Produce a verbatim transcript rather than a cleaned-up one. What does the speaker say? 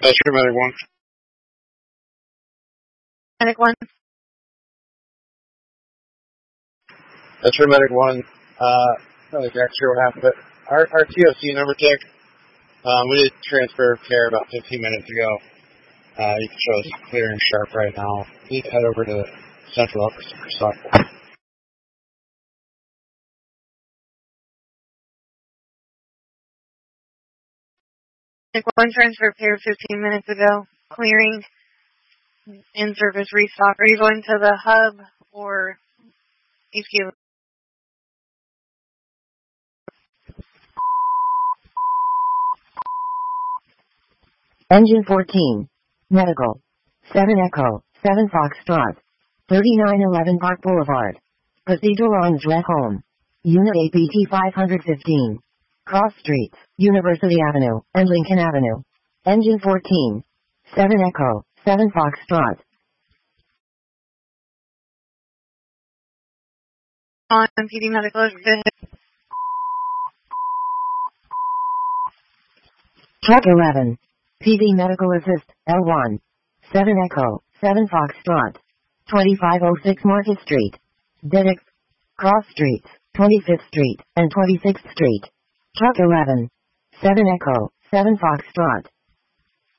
That's your medic one. Medic one. That's your medic one. Uh, not exactly sure what happened, but our, our T O C number tick, um, we did transfer of care about fifteen minutes ago. Uh, you can show us clear and sharp right now. You can head over to Central Office for Stockport. Medic one transfer of care fifteen minutes ago. Clearing. In-service restock. Are you going to the hub or H Q? Engine fourteen. Medical. seven Echo. seven Foxtrot. thirty-nine eleven Park Boulevard. Procedurons Home. Unit A P T five fifteen. Cross Streets, University Avenue, and Lincoln Avenue. Engine fourteen. seven Echo. seven Foxtrot. On P D Medical Assist. Truck eleven. P D Medical Assist, L one. seven Echo, seven Foxtrot. twenty-five oh six Market Street. Dedix. Cross Streets, twenty-fifth Street, and twenty-sixth Street. Truck eleven. seven Echo, seven Foxtrot.